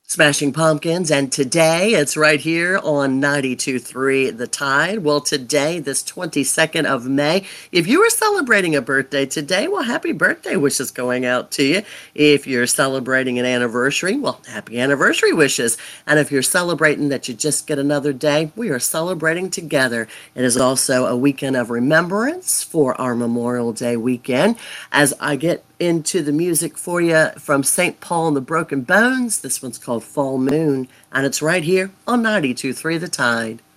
Smashing Pumpkins, and today it's right here on 92.3 The Tide. Well, today, this 22nd of May, if you are celebrating a birthday today, well, happy birthday wishes going out to you. If you're celebrating an anniversary, well, happy anniversary wishes. And if you're celebrating that you just get another day, we are celebrating together. It is also a weekend of remembrance for our Memorial Day weekend. As I get into the music for you from St. Paul and the Broken Bones. This one's called Fall Moon, and it's right here on 92.3 The Tide.